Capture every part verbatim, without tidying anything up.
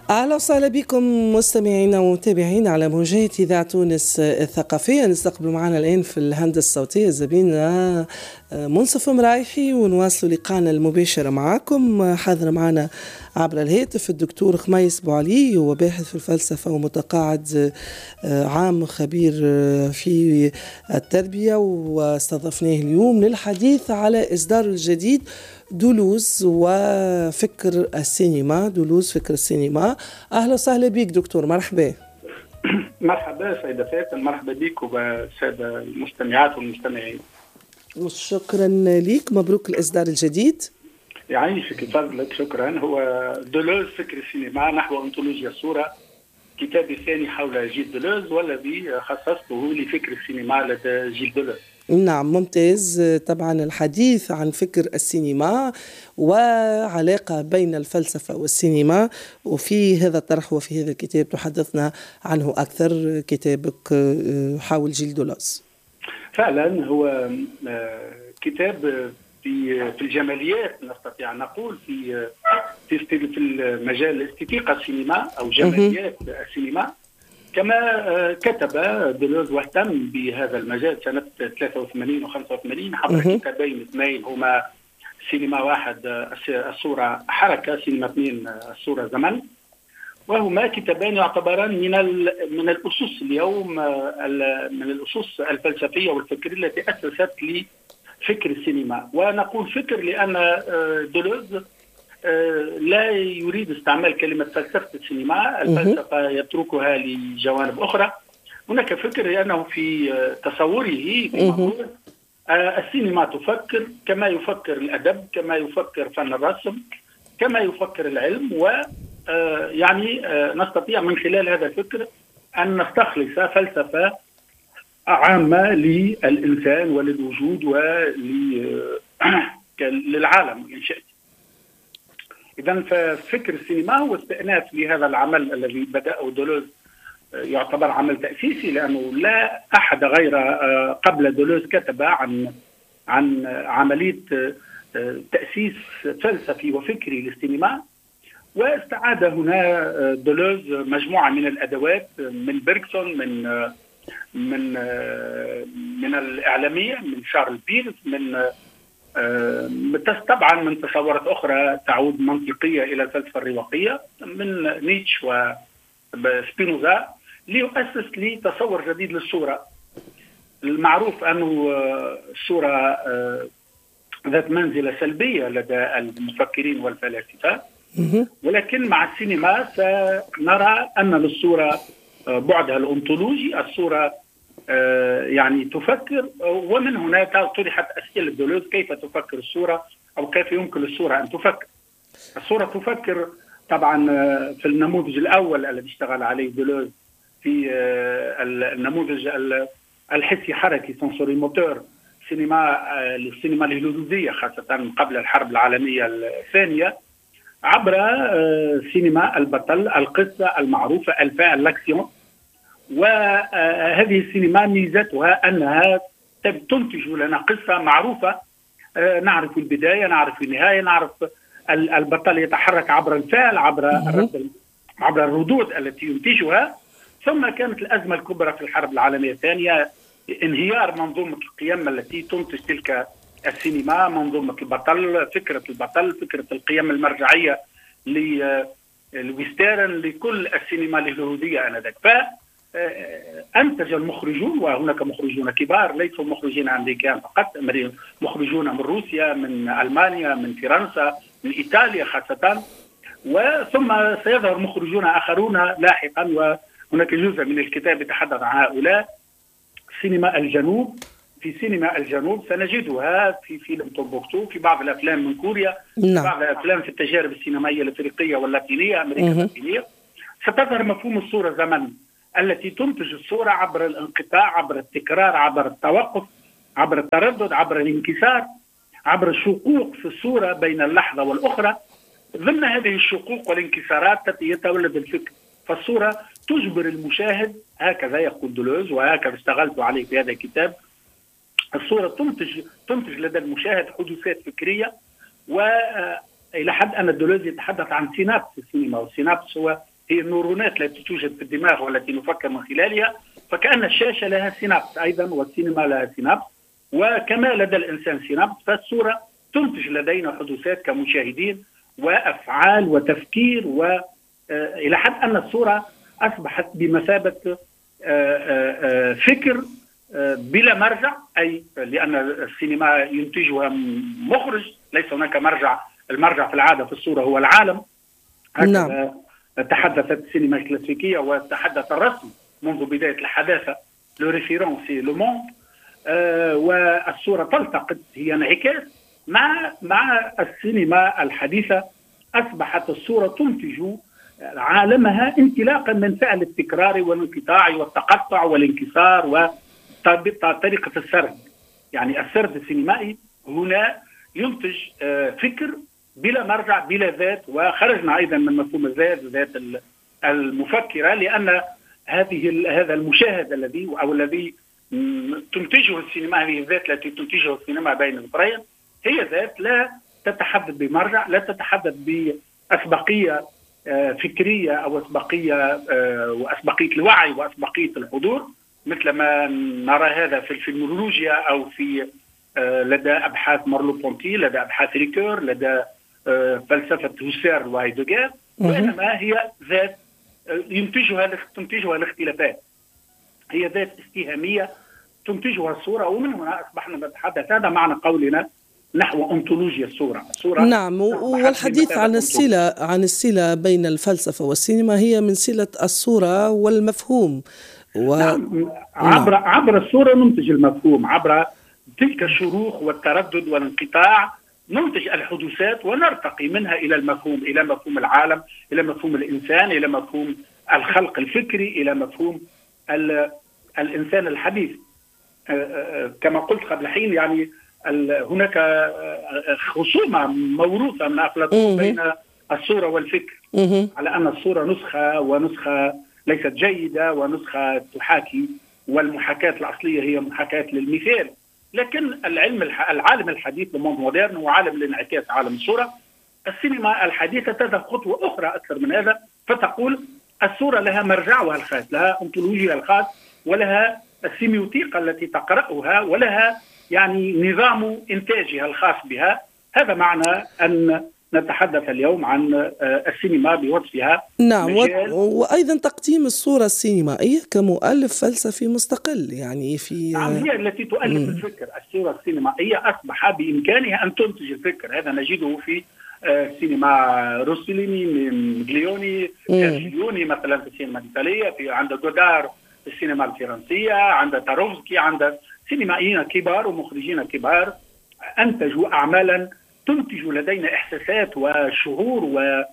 أهلا وسهلا بكم مستمعينا ومتابعين على موجات إذاعة تونس الثقافية. نستقبل معنا الآن في الهندسة الصوتية زميلنا منصف مرايحي، ونواصل لقاءنا المباشر معكم. حاضر معنا عبر الهاتف الدكتور خميس بوعلي، هو باحث في الفلسفة ومتقاعد عام خبير في التربية، واستضفناه اليوم للحديث على إصدار الجديد دولوز وفكر السينما. دولوز فكر السينما. أهلا وسهلا بك دكتور، مرحبا. مرحبا سيدة فاتن، مرحبا بك وبالسادة المستمعات والمستمعين. شكرا لك، مبروك الإصدار الجديد. يعيشك فضلك، شكرا. هو دولوز فكر السينما نحو أنطولوجيا الصورة، كتابي الثاني حول جيل دولوز، والذي خصصته لفكر السينما لدى جيل دولوز. نعم، ممتاز. طبعا الحديث عن فكر السينما وعلاقة بين الفلسفة والسينما، وفي هذا الطرح وفي هذا الكتاب تحدثنا عنه أكثر، كتابك حول جيل دولوز. فعلا هو كتاب في في الجماليات، نستطيع نقول في في في المجال الاستيتيقا السينما أو جماليات السينما، كما كتب دولوز واهتم بهذا المجال سنة ثلاثة وثمانين وخمسة وثمانين حضر كتابين اثنين هما سينما واحد الصورة حركة، سينما اثنين الصورة زمن، وهما كتابان يعتبران من من الأسس اليوم، من الأسس الفلسفية والفكرية التي أسست لفكر السينما. ونقول فكر لأن دولوز لا يريد استعمال كلمة فلسفة السينما، الفلسفة يتركها لجوانب أخرى. هناك فكر لأنه في تصوره في مقول السينما تفكر كما يفكر الأدب، كما يفكر فن الرسم، كما يفكر العلم، ويعني نستطيع من خلال هذا الفكر أن نستخلص فلسفة عامة للإنسان وللوجود وللعالم إن شئت. إذن ففكر السينما هو استئناف لهذا العمل الذي بدأه دولوز، يعتبر عمل تأسيسي لأنه لا أحد غير قبل دولوز كتب عن عن عملية تأسيس فلسفي وفكري للسينما. واستعاد هنا دولوز مجموعة من الأدوات من بيرغسون، من من من الإعلامية، من شارل بيرز، من طبعا من تصورات أخرى تعود منطقية إلى الفلسفة الرواقية من نيتشه وسبينوزا، ليؤسس لتصور جديد للصورة. المعروف أنه الصورة ذات منزلة سلبية لدى المفكرين والفلاسفة، ولكن مع السينما سنرى أن للصورة بعدها الأنطولوجي. الصورة يعني تفكر، ومن هنا طرحت أسئلة دولوز: كيف تفكر الصورة، أو كيف يمكن للصورة أن تفكر؟ الصورة تفكر طبعا في النموذج الأول الذي اشتغل عليه دولوز، في النموذج الحسي حركي سنسوري موتور، سينما السينما الهوليوودية خاصة قبل الحرب العالمية الثانية، عبر سينما البطل، القصة المعروفة، الفاعل، الأكسيون. وهذه السينما ميزتها أنها تنتج لنا قصة معروفة، نعرف البداية، نعرف النهاية، نعرف البطل يتحرك عبر الفعل، عبر عبر الردود التي ينتجها. ثم كانت الأزمة الكبرى في الحرب العالمية الثانية انهيار منظومة القيم التي تنتج تلك السينما، منظومة البطل، فكرة البطل، فكرة القيم المرجعية لويستيرن لكل السينما الهوليوودية آنذاك. فأنتج المخرجون، وهناك مخرجون كبار ليسوا مخرجين أمريكان فقط، مخرجون من روسيا، من ألمانيا، من فرنسا، من إيطاليا خاصة، وثم سيظهر مخرجون آخرون لاحقا، وهناك جزء من الكتاب يتحدث عن هؤلاء. سينما الجنوب، في سينما الجنوب سنجدها في فيلم تومبوكتو، في بعض الأفلام من كوريا، في بعض الأفلام في التجارب السينمائية الأفريقية واللاتينية، أمريكا اللاتينية. ستظهر مفهوم الصورة زمن، التي تنتج الصورة عبر الانقطاع، عبر التكرار، عبر التوقف، عبر التردد، عبر الانكسار، عبر الشقوق في الصورة بين اللحظة والأخرى. ضمن هذه الشقوق والانكسارات يتولد الفكر. فالصورة تجبر المشاهد، هكذا يقول دولوز وهكذا اشتغلت عليه في هذا الكتاب. الصورة تنتج تنتج لدى المشاهد حدوثات فكرية، وإلى حد أن دولوز يتحدث عن سينابس السينما، والسينابس هو هي النورونات التي توجد في الدماغ والتي نفكر من خلالها، فكأن الشاشة لها سينابس أيضا، والسينما لها سينابس، وكما لدى الإنسان سينابس فالصورة تنتج لدينا حدوثات كمشاهدين وأفعال وتفكير، وإلى حد أن الصورة أصبحت بمثابة فكر بلا مرجع، أي لأن السينما ينتجها مخرج، ليس هناك مرجع. المرجع في العادة في الصورة هو العالم. هكذا نعم. تحدثت السينما الكلاسيكية وتحدث الرسم منذ بداية الحداثة، لو ريفيرونس لو موند، والصورة تلتقط، هي انعكاس مع مع السينما الحديثة. أصبحت الصورة تنتج عالمها انطلاقا من فعل التكرار والانقطاع والتقطع والانكسار وطريقة السرد. يعني السرد السينمائي هنا ينتج فكر بلا مرجع بلا ذات، وخرجنا أيضا من مفهوم الذات، ذات المفكرة، لأن هذه هذا المشاهد الذي أو الذي تنتجه السينما، هذه الذات التي تنتجه السينما بين الفريق، هي ذات لا تتحدث بمرجع، لا تتحدث بأسبقية فكرية أو أسبقية وأسبقية الوعي وأسبقية الحضور، مثل ما نرى هذا في الفيلمولوجيا أو في لدى أبحاث مارلو بونتي، لدى أبحاث ريكور، لدى فلسفة هوسير وهايدغر، وإنما هي ذات ينتجها تنتجها الاختلافات، هي ذات استهامية تنتجها الصورة. ومن هنا أصبحنا نتحدث، هذا معنى قولنا نحو أنطولوجيا الصورة. الصورة نعم، والحديث عن الصلة عن الصلة بين الفلسفة والسينما هي من صلة الصورة والمفهوم. و... نعم. عبر نعم. عبر الصورة ننتج المفهوم، عبر تلك الشروخ والتردد والانقطاع ننتج الحدوثات ونرتقي منها إلى المفهوم، إلى مفهوم العالم، إلى مفهوم الإنسان، إلى مفهوم الخلق الفكري، إلى مفهوم الإنسان الحديث. كما قلت قبل حين، يعني هناك خصومة موروثة من أفلاطون بين الصورة والفكر، على أن الصورة نسخة ونسخة ليست جيدة ونسخة تحاكي، والمحاكاة الأصلية هي محاكاة للمثال. لكن العلم العالم الحديث الموند مودرن هو عالم الانعكاس، عالم الصورة. السينما الحديثة تذهب خطوة أخرى أكثر من هذا، فتقول الصورة لها مرجعها الخاص، لها أنطولوجيا الخاص، ولها السيميوتيقة التي تقرأها، ولها يعني نظام إنتاجها الخاص بها. هذا معنى أن نتحدث اليوم عن السينما بوصفها. نعم، وأيضا تقديم الصورة السينمائية كمؤلف فلسفي مستقل، يعني في نعم، هي التي تؤلف الفكر. الصورة السينمائية أصبح بإمكانها أن تنتج الفكر، هذا نجده في سينما روسيليني، مجليوني، سيرجيوني مثلا في السينما الإيطالية، في عند غودار في السينما الفرنسية، عند تاروفسكي، عند سينمائيين كبار ومخرجين كبار أنتجوا أعمالا تنتج لدينا إحساسات وشعور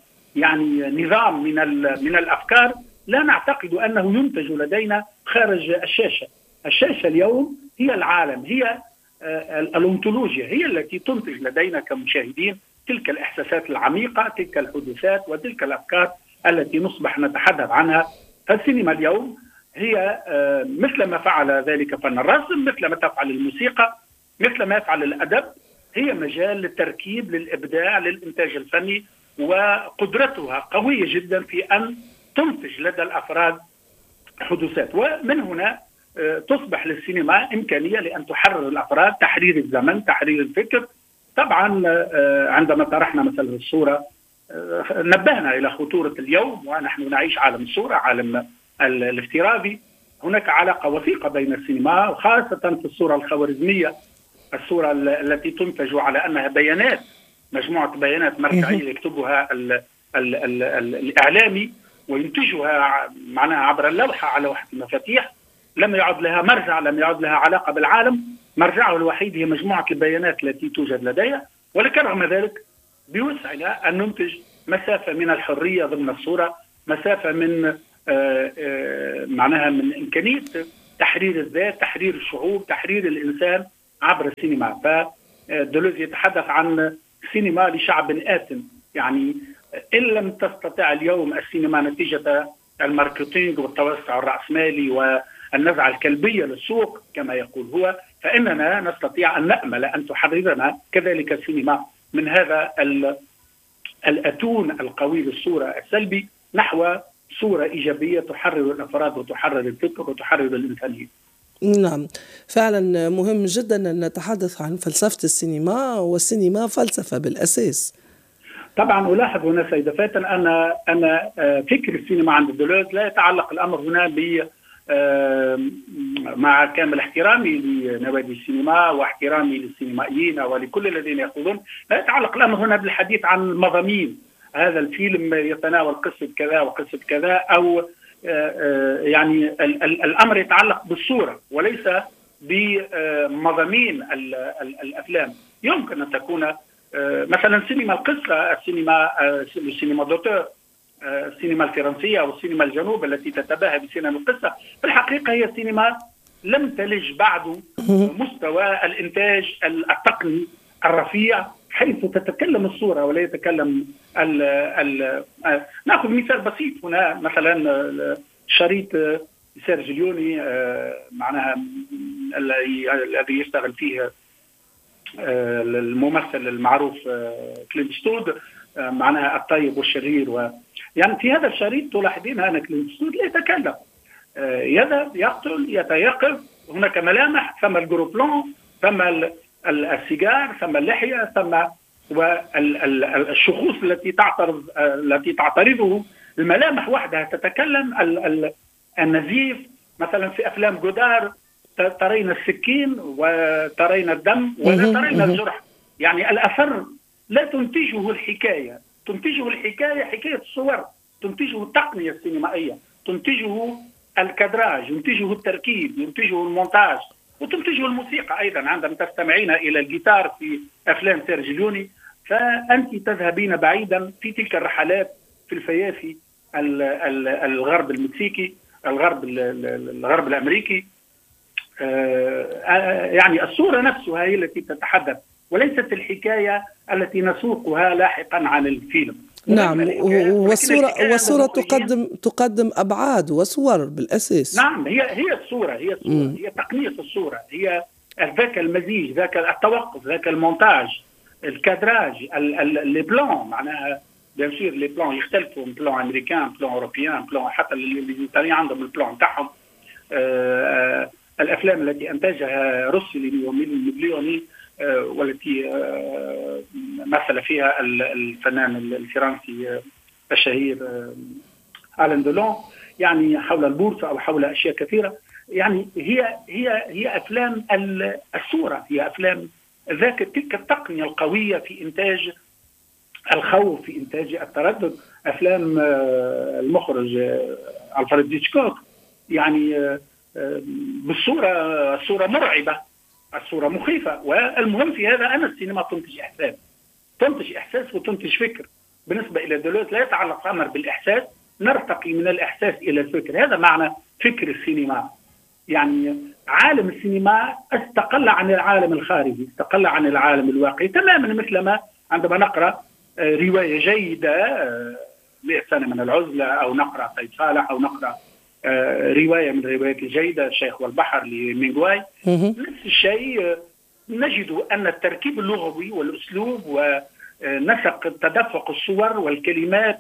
ويعني نظام من من الأفكار لا نعتقد أنه ينتج لدينا خارج الشاشة. الشاشة اليوم هي العالم، هي الأنطولوجيا، هي التي تنتج لدينا كمشاهدين تلك الإحساسات العميقة، تلك الحدوثات وتلك الأفكار التي نصبح نتحدث عنها. فالسينما اليوم هي مثل ما فعل ذلك فن الرسم، مثل ما تفعل الموسيقى، مثل ما يفعل الأدب، هي مجال للتركيب، للإبداع، للإنتاج الفني، وقدرتها قوية جدا في أن تنتج لدى الأفراد حدوثات. ومن هنا تصبح للسينما إمكانية لأن تحرر الأفراد، تحرير الزمن، تحرير الفكر. طبعا عندما طرحنا مثلا الصورة نبهنا إلى خطورة اليوم، ونحن نعيش عالم الصورة، عالم الافتراضي. هناك علاقة وثيقة بين السينما وخاصة في الصورة الخوارزمية، الصورة التي تنتج على أنها بيانات، مجموعة بيانات مرجعية يكتبها ال ال ال ال الإعلامي وينتجها معناها عبر اللوحة على لوحة المفاتيح. لم يعد لها مرجع، لم يعد لها علاقة بالعالم، مرجعه الوحيد هي مجموعة البيانات التي توجد لديها. ولكن رغم ذلك بوسعنا أن ننتج مسافة من الحرية ضمن الصورة، مسافة من آآ آآ معناها من إمكانية تحرير الذات، تحرير الشعوب، تحرير الإنسان عبر السينما. فدولوز يتحدث عن سينما لشعب آثم، يعني إن لم تستطع اليوم السينما نتيجة الماركتينج والتوسع الرأسمالي والنزعة الكلبية للسوق كما يقول هو، فإننا نستطيع أن نأمل أن تحررنا كذلك السينما من هذا الأتون القوي للصورة السلبي نحو صورة إيجابية تحرر الأفراد وتحرر الفكر وتحرر الإنسانية. نعم، فعلا مهم جدا أن نتحدث عن فلسفة السينما، والسينما فلسفة بالأساس. طبعا ألاحظ هنا سيدة فاتن أن أن فكر السينما عند دولوز لا يتعلق الأمر هنا ب مع كامل احترامي لنوادي السينما واحترامي للسينمائيين ولكل الذين يقولون، لا يتعلق الأمر هنا بالحديث عن المضامين. هذا الفيلم يتناول قصة كذا وقصة كذا، أو يعني الأمر يتعلق بالصورة وليس بمضامين الأفلام. يمكن أن تكون مثلا سينما القصة، السينما السينما دوتور، السينما الفرنسية أو السينما الجنوب التي تتباهى بسينما القصة، في الحقيقة هي سينما لم تلج بعد مستوى الإنتاج التقني الرفيع حيث تتكلم الصورة ولا يتكلم ال ال نأخذ مثال بسيط هنا، مثلا شريط سيرجيو ليوني معناها الذي يشتغل فيه الممثل المعروف كلينت إيستوود، معناها الطيب والشرير. و يعني في هذا الشريط تلاحظين أن كلينت إيستوود لا يتكلم، يذهب يقتل يتيقظ، هناك ملامح، ثم الجروبلون، ثم السيجار، ثم اللحية، ثم والشخوص التي تعترض التي تعترضه، الملامح وحدها تتكلم. النزيف مثلا في أفلام جودار ترين السكين وترين الدم ولا ترين الجرح، يعني الأثر لا تنتجه الحكاية، تنتجه الحكاية حكاية الصور، تنتجه التقنية السينمائية، تنتجه الكادراج، ينتجه التركيب، ينتجه المونتاج، وتنتجه الموسيقى أيضا. عندما تستمعين إلى الجيتار في أفلام سيرجيو ليوني فأنت تذهبين بعيدا في تلك الرحلات في الفيافي الغرب المكسيكي، الغرب الغرب الأمريكي. يعني الصورة نفسها هي التي تتحدث وليست الحكاية التي نسوقها لاحقا عن الفيلم. نعم، والصورة والصورة تقدم تقدم أبعاد وصور بالأساس. نعم، هي هي الصورة هي الصورة م. هي تقنية الصورة، هي ذاك المزيج، ذاك التوقف، ذاك المونتاج، الكادراج، لي بلان، معناها بيان سور لي بلان يختلفوا من بلان امريكان، بلان اوروبيان، بلان حتى الايطاليين عندهم البلان تاعهم. الافلام التي انتجها روسيلي وميليوني والتي مثل فيها الفنان الفرنسي الشهير آلان دولون، يعني حول البورصة أو حول أشياء كثيرة. يعني هي هي هي أفلام الصورة، هي أفلام ذاك تلك التقنية القوية في إنتاج الخوف، في إنتاج التردد. أفلام المخرج ألفريد هيتشكوك يعني بالصورة، الصورة مرعبة، الصورة مخيفة. والمهم في هذا أن السينما تنتج إحساس، تنتج إحساس وتنتج فكر. بالنسبة إلى دولوز لا يتعلق الأمر بالإحساس، نرتقي من الإحساس إلى الفكر. هذا معنى فكر السينما. يعني عالم السينما استقل عن العالم الخارجي، استقل عن العالم الواقعي تماما، مثلما عندما نقرأ رواية جيدة مئة سنة من العزلة، أو نقرأ سيد صالح، أو نقرأ رواية من الروايات الجيدة الشيخ والبحر لمينغواي، نفس الشيء نجد أن التركيب اللغوي والأسلوب ونسق تدفق الصور والكلمات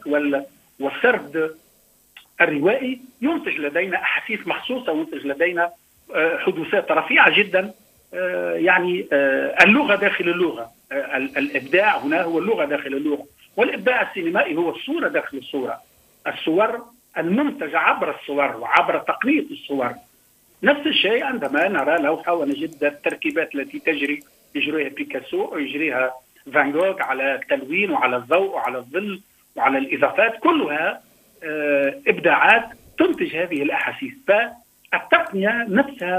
والسرد الروائي ينتج لدينا أحاسيس مخصوصة، وينتج لدينا حدوثات رفيعة جدا. يعني اللغة داخل اللغة، الإبداع هنا هو اللغة داخل اللغة، والإبداع السينمائي هو الصورة داخل الصورة، الصور المنتج عبر الصور وعبر تقنية الصور. نفس الشيء عندما نرى لوحة ونجد التركيبات التي تجري، يجريها بيكاسو ويجريها فان جوغ على التلوين وعلى الضوء وعلى الظل وعلى الإضافات، كلها إبداعات تنتج هذه الأحاسيس. فالتقنية نفسها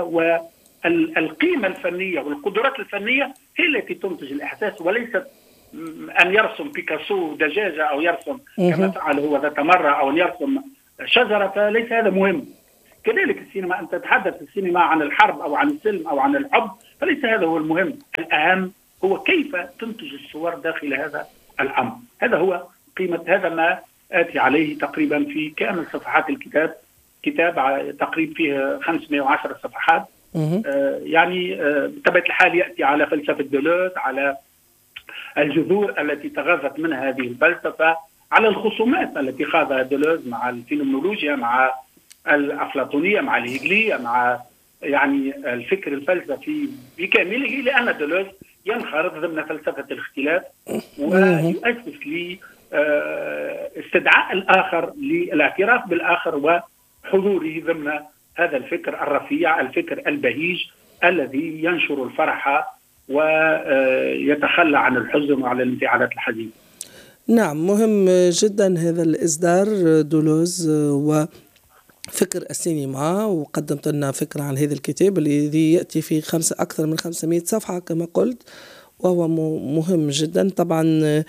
والقيمة الفنية والقدرات الفنية هي التي تنتج الإحساس، وليست أن يرسم بيكاسو دجاجة أو يرسم كما فعل هو ذات مرة، أو أن يرسم شجرة، فليس هذا مهم. كذلك السينما، أن تتحدث السينما عن الحرب أو عن السلم أو عن الحب، فليس هذا هو المهم. الأهم هو كيف تنتج الصور داخل هذا الأمر. هذا هو قيمة، هذا ما آتي عليه تقريبا في كامل صفحات الكتاب. كتاب تقريبا فيه خمسمائة وعشرة صفحات. آه يعني آه بطبيعة الحال يأتي على فلسفة دولوز، على الجذور التي تغذت منها هذه الفلسفة، على الخصومات التي خاضها دولوز مع الفينومنولوجيا، مع الأفلاطونية، مع الهيجلية، مع يعني الفكر الفلسفي بكامله، لأن دولوز ينخرط ضمن فلسفة الاختلاف ويؤسس لاستدعاء الآخر، للاعتراف بالآخر وحضوره ضمن هذا الفكر الرفيع، الفكر البهيج الذي ينشر الفرح ويتخلى عن الحزن وعن الانفعالات الحزينة. نعم، مهم جدا هذا الإصدار دولوز وفكر السينما، وقدمت لنا فكرة عن هذا الكتاب الذي يأتي في خمسة أكثر من خمسمائة صفحة كما قلت، وهو مهم جدا طبعا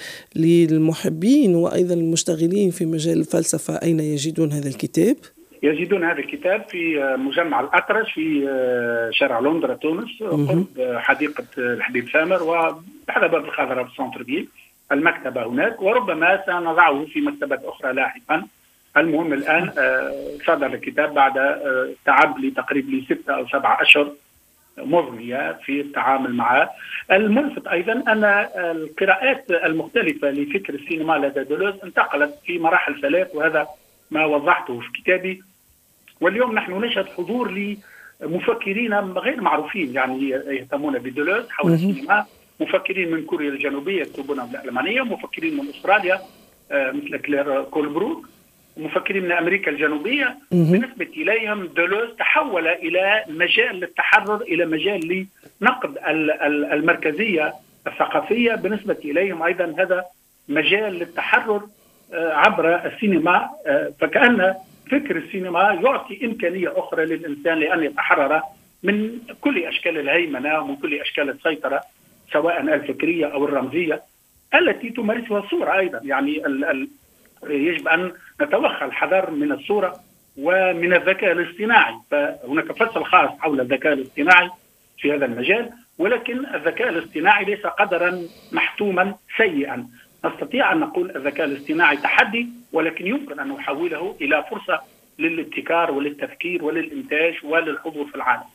للمحبين وأيضا المشتغلين في مجال الفلسفة. أين يجدون هذا الكتاب؟ يجدون هذا الكتاب في مجمع الأطرش في شارع لندرا تونس، قرب حديقة الحبيب ثامر وبعد باب الخضراء في السنتر فيل، المكتبة هناك، وربما سنضعه في مكتبات أخرى لاحقا. المهم الآن صدر الكتاب بعد تعب لي تقريبا ستة أو سبعة أشهر مضنية في التعامل معه. الملفت أيضا أن القراءات المختلفة لفكر السينما لدى دولوز انتقلت في مراحل ثلاث، وهذا ما وضحته في كتابي. واليوم نحن نشهد حضور لمفكرين غير معروفين يعني يهتمون بدولوز حول السينما، مفكرين من كوريا الجنوبية يكتبون بالألمانية، مفكرين من أستراليا مثل كلير كولبروك، مفكرين من أمريكا الجنوبية. بالنسبة إليهم دولوز تحول إلى مجال للتحرر، إلى مجال لنقد المركزية الثقافية. بالنسبة إليهم أيضا هذا مجال للتحرر عبر السينما، فكأن فكر السينما يعطي إمكانية أخرى للإنسان لأن يتحرر من كل أشكال الهيمنة ومن كل أشكال السيطرة، سواء الفكرية أو الرمزية التي تمارسها الصورة أيضا. يعني ال ال يجب أن نتوخى الحذر من الصورة ومن الذكاء الاصطناعي، فهناك فصل خاص حول الذكاء الاصطناعي في هذا المجال، ولكن الذكاء الاصطناعي ليس قدرا محتوما سيئا. نستطيع أن نقول الذكاء الاصطناعي تحدي، ولكن يمكن أن نحوله إلى فرصة للابتكار وللتفكير وللإنتاج وللحضور في العالم.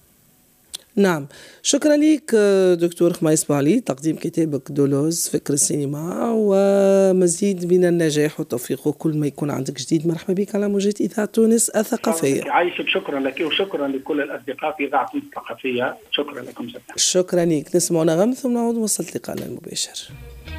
نعم، شكرا لك دكتور خميس بوعلي، تقديم كتابك دولوز فكر السينما، ومزيد من النجاح والتوفيق وكل ما يكون عندك جديد. مرحبا بك على موجة إذاعة تونس الثقافية. عايشك، شكرا لك وشكرا لكل الأصدقاء في إذاعة تونس الثقافية. شكرا لكم جدا. شكرا لك. نسمع نغم ثم نعود نوصل لقاءنا المباشر.